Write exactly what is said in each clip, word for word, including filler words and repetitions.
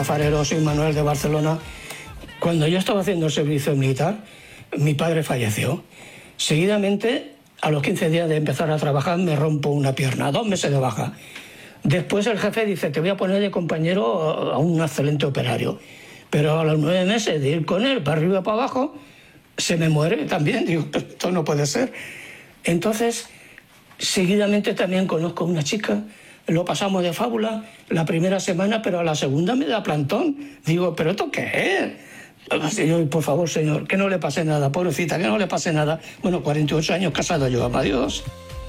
Hola, farero, soy Manuel de Barcelona. Cuando yo estaba haciendo el servicio militar, mi padre falleció. Seguidamente, a los quince días de empezar a trabajar, me rompo una pierna, dos meses de baja. Después el jefe dice, te voy a poner de compañero a un excelente operario. Pero a los nueve meses de ir con él para arriba y para abajo, se me muere también. Digo, esto no puede ser. Entonces, seguidamente también conozco a una chica, lo pasamos de fábula la primera semana, pero a la segunda me da plantón. Digo, ¿pero esto qué es? Señor, por favor, señor, que no le pase nada, pobrecita, que no le pase nada. Bueno, cuarenta y ocho años casado yo, adiós.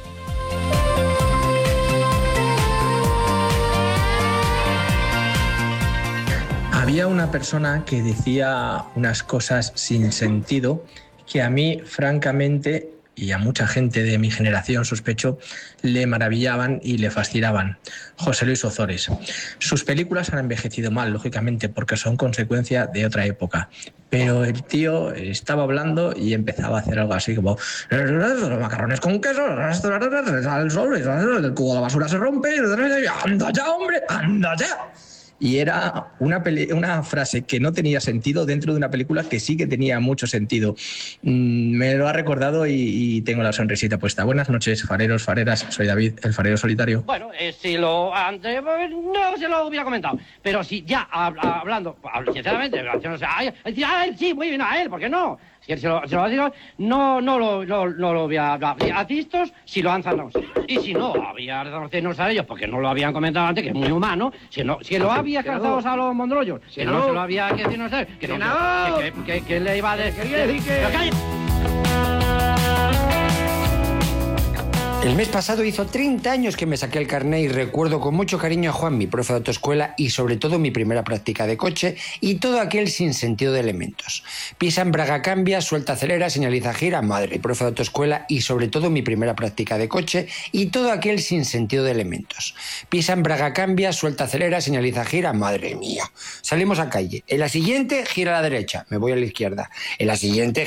Había una persona que decía unas cosas sin sentido que a mí, francamente, y a mucha gente de mi generación, sospecho, le maravillaban y le fascinaban. José Luis Ozores. Sus películas han envejecido mal, lógicamente, porque son consecuencia de otra época. Pero el tío estaba hablando y empezaba a hacer algo así como los macarrones con queso, al sol, el cubo de la basura se rompe, anda ya, hombre, anda ya. Y era una, peli- una frase que no tenía sentido dentro de una película que sí que tenía mucho sentido. Mm, me lo ha recordado y, y tengo la sonrisita puesta. Buenas noches, fareros, fareras. Soy David, el farero solitario. Bueno, eh, si lo antes no se lo hubiera comentado, pero si ya hab- hablando, sinceramente, no sé, ay, ay, a él sí, muy bien, a él, ¿por qué no? Si se lo, se lo digo, no, no, lo, no, no lo voy a hablar. A tistos, si lo han zanado. Y si no, había reconocidos a ellos, porque no lo habían comentado antes, que es muy humano, si, no, si lo había calzado a los mondrollos, que no se lo había que decir, no sé, que, no, que, que, que, que le iba a decir, que... que El mes pasado hizo treinta años que me saqué el carné y recuerdo con mucho cariño a Juan, mi profe de autoescuela, y sobre todo mi primera práctica de coche y todo aquel sin sentido de elementos. Pisa en braga, cambia, suelta, acelera, señaliza, gira, madre, profe de autoescuela y sobre todo mi primera práctica de coche y todo aquel sin sentido de elementos. Pisa en braga, cambia, suelta, acelera, señaliza, gira, madre mía. Salimos a calle. En la siguiente, gira a la derecha, me voy a la izquierda. En la siguiente,